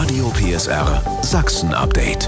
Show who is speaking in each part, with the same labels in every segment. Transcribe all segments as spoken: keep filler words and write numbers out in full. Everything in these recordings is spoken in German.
Speaker 1: Radio P S R Sachsen-Update.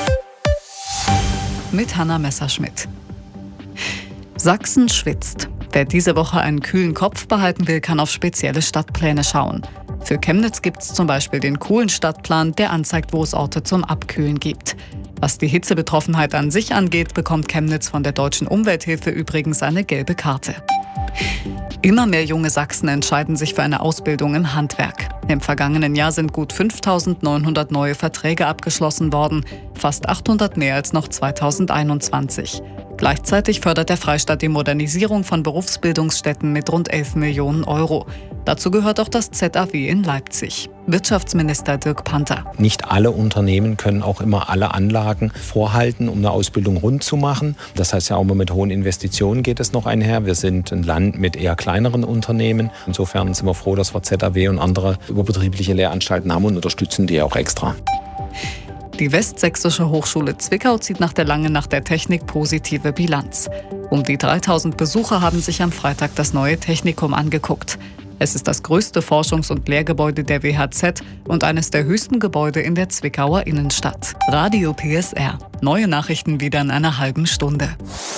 Speaker 2: Mit Hanna Messerschmidt. Sachsen schwitzt. Wer diese Woche einen kühlen Kopf behalten will, kann auf spezielle Stadtpläne schauen. Für Chemnitz gibt es zum Beispiel den coolen Stadtplan, der anzeigt, wo es Orte zum Abkühlen gibt. Was die Hitzebetroffenheit an sich angeht, bekommt Chemnitz von der Deutschen Umwelthilfe übrigens eine gelbe Karte. Immer mehr junge Sachsen entscheiden sich für eine Ausbildung im Handwerk. Im vergangenen Jahr sind gut fünftausendneunhundert neue Verträge abgeschlossen worden, fast achthundert mehr als noch zweitausendeinundzwanzig. Gleichzeitig fördert der Freistaat die Modernisierung von Berufsbildungsstätten mit rund elf Millionen Euro. Dazu gehört auch das Z A W in Leipzig. Wirtschaftsminister Dirk Panther.
Speaker 3: Nicht alle Unternehmen können auch immer alle Anlagen vorhalten, um eine Ausbildung rund zu machen. Das heißt ja auch immer mit hohen Investitionen geht es noch einher. Wir sind ein Land mit eher kleineren Unternehmen. Insofern sind wir froh, dass wir Z A W und andere überbetriebliche Lehranstalten haben und unterstützen die auch extra.
Speaker 2: Die Westsächsische Hochschule Zwickau zieht nach der Langen Nacht der Technik positive Bilanz. Um die dreitausend Besucher haben sich am Freitag das neue Technikum angeguckt. Es ist das größte Forschungs- und Lehrgebäude der W H Z und eines der höchsten Gebäude in der Zwickauer Innenstadt. Radio P S R. Neue Nachrichten wieder in einer halben Stunde.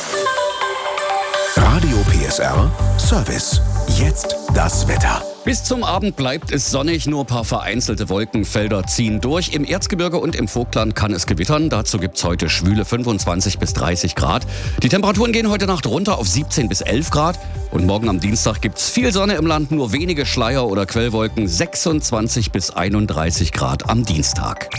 Speaker 1: Radio P S R Service. Jetzt das Wetter.
Speaker 4: Bis zum Abend bleibt es sonnig, nur ein paar vereinzelte Wolkenfelder ziehen durch. Im Erzgebirge und im Vogtland kann es gewittern. Dazu gibt es heute schwüle fünfundzwanzig bis dreißig Grad. Die Temperaturen gehen heute Nacht runter auf siebzehn bis elf Grad. Und morgen am Dienstag gibt es viel Sonne im Land, nur wenige Schleier- oder Quellwolken. sechsundzwanzig bis einunddreißig Grad am Dienstag.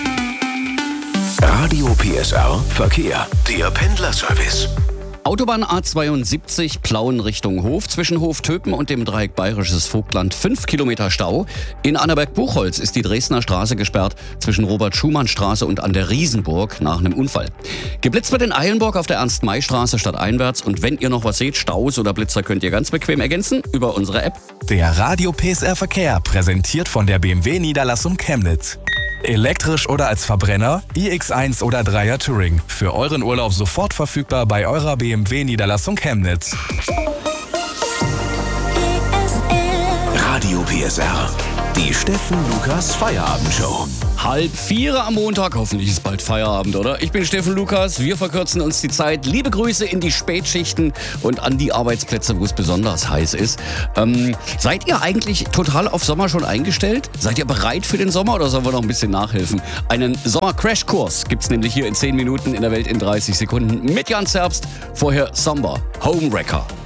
Speaker 1: Radio P S R Verkehr. Der Pendlerservice.
Speaker 4: Autobahn A zweiundsiebzig Plauen Richtung Hof. Zwischen Hof-Töpen und dem Dreieck Bayerisches Vogtland fünf Kilometer Stau. In Annaberg-Buchholz ist die Dresdner Straße gesperrt zwischen Robert-Schumann-Straße und an der Riesenburg nach einem Unfall. Geblitzt wird in Eilenburg auf der Ernst-May-Straße stadteinwärts. Und wenn ihr noch was seht, Staus oder Blitzer könnt ihr ganz bequem ergänzen über unsere App.
Speaker 5: Der Radio P S R Verkehr, präsentiert von der B M W-Niederlassung Chemnitz. Elektrisch oder als Verbrenner, i X eins oder Dreier Touring. Für euren Urlaub sofort verfügbar bei eurer B M W-Niederlassung Chemnitz.
Speaker 1: Radio P S R. Die Steffen Lukas Feierabendshow.
Speaker 4: Halb vier am Montag. Hoffentlich ist bald Feierabend, oder? Ich bin Steffen Lukas. Wir verkürzen uns die Zeit. Liebe Grüße in die Spätschichten und an die Arbeitsplätze, wo es besonders heiß ist. Ähm, seid ihr eigentlich total auf Sommer schon eingestellt? Seid ihr bereit für den Sommer oder sollen wir noch ein bisschen nachhelfen? Einen Sommer-Crash-Kurs gibt's nämlich hier in zehn Minuten in der Welt in dreißig Sekunden mit Jan Zerbst. Vorher Samba, Homewrecker.